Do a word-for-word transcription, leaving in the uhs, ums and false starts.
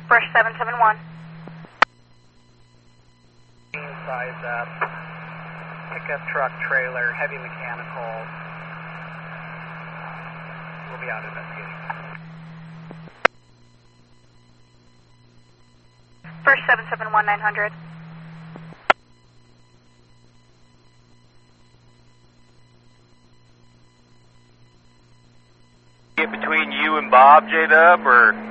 Brush seven seven one. Size up. Pickup truck, trailer, heavy mechanical. We'll be out investigating. Brush seven seven one nine hundred. Get between you and Bob, J-Dub, or